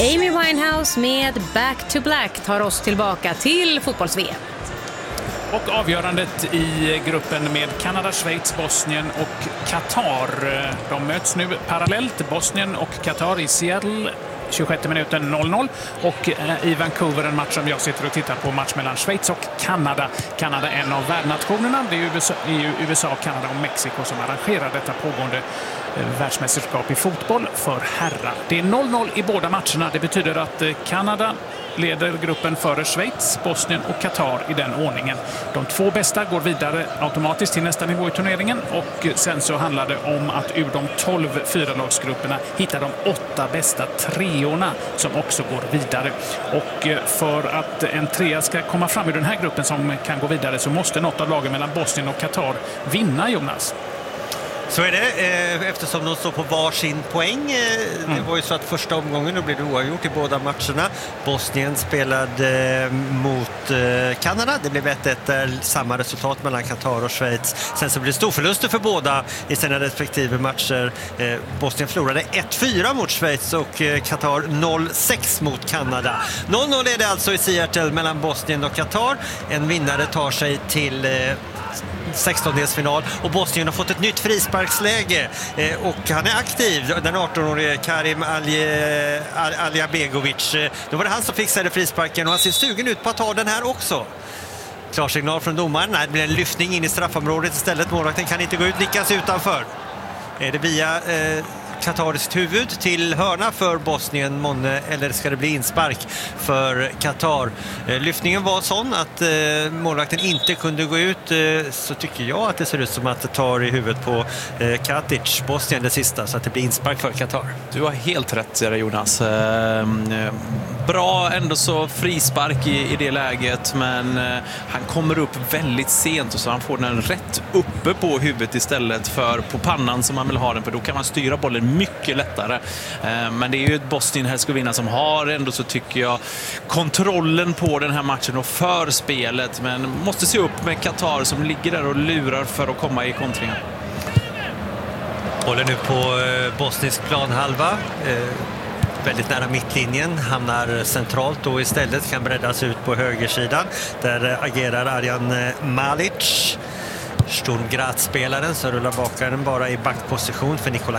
Amy Winehouse med Back to Black tar oss tillbaka till fotbolls-VM. Och avgörandet i gruppen med Kanada, Schweiz, Bosnien och Qatar. De möts nu parallellt, Bosnien och Qatar i Seattle. 26 minuten 0-0 och i Vancouver en match som jag sitter och tittar på, match mellan Schweiz och Kanada. Kanada är en av värdnationerna. Det är ju USA, Kanada och Mexiko som arrangerar detta pågående världsmästerskap i fotboll för herrar. Det är 0-0 i båda matcherna. Det betyder att Kanada leder gruppen före Schweiz, Bosnien och Qatar i den ordningen. De två bästa går vidare automatiskt till nästa nivå i turneringen och sen så handlar det om att ur de 12 fyralagsgrupperna hitta de 8 bästa treorna som också går vidare. Och för att en trea ska komma fram i den här gruppen som kan gå vidare så måste något av lagen mellan Bosnien och Qatar vinna, Jonas. Så är det, eftersom de står på varsin poäng. Det var ju så att första omgången då blev det oavgjort i båda matcherna. Bosnien spelade mot Kanada. Det blev 1-1 där, samma resultat mellan Qatar och Schweiz. Sen så blev det storförluster för båda i sina respektive matcher. Bosnien förlorade 1-4 mot Schweiz och Qatar 0-6 mot Kanada. 0-0 är det alltså i Seattle mellan Bosnien och Qatar. En vinnare tar sig till 16-delsfinal och Bosnien har fått ett nytt frisparksläge och han är aktiv, den 18-årige Karim Aljabegovic. Då var det han som fixade frisparken och han ser sugen ut på att ta den här också. Klarsignal från domaren. Nej, det blir en lyftning in i straffområdet istället. Målvakten kan inte gå ut, nickas utanför. Är det via katariskt huvud till hörna för Bosnien, månne, eller ska det bli inspark för Qatar? Lyftningen var sån att målvakten inte kunde gå ut, så tycker jag att det ser ut som att det tar i huvudet på Katic, Bosnien det sista, så att det blir inspark för Qatar. Du har helt rätt, Jonas. Bra ändå så frispark i det läget, men han kommer upp väldigt sent och så han får den rätt uppe på huvudet istället för på pannan som man vill ha den, för då kan man styra bollen mycket lättare. Men det är ju ett Bosnien-Herzegovina som har ändå, så tycker jag, kontrollen på den här matchen och förspelet, men måste se upp med Qatar som ligger där och lurar för att komma i kontringen. Håller nu på bosnisk planhalva. Väldigt nära mittlinjen, hamnar centralt och istället kan breddas ut på högersidan. Där agerar Arjan Malic. Sturm Graz-spelaren som rullar bakaren bara i backposition för Nikola